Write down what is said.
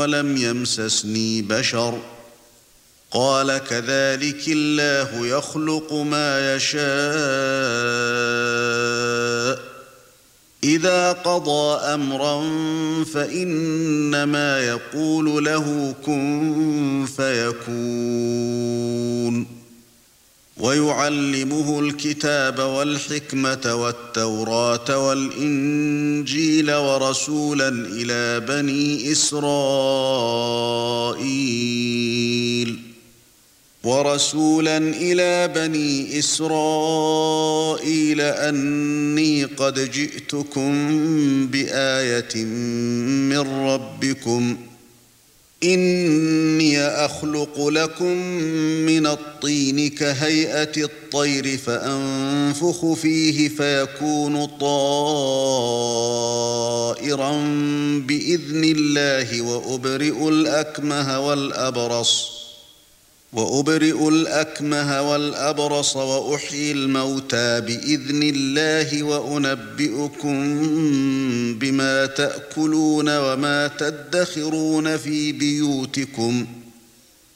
ولم يمسسني بشر قال كذلك الله يخلق ما يشاء إذا قضى أمرا فإنما يقول له كن فيكون ويعلمه الكتاب والحكمة والتوراة والإنجيل ورسولا إلى بني إسرائيل أني قد جئتكم بآية من ربكم إني أخلق لكم من الطين كهيئة الطير فأنفخ فيه فيكون طائرا بإذن الله وأبرئ الأكمه والأبرص وأحيي الموتى بإذن الله وأنبئكم بما تأكلون وما تدخرون في بيوتكم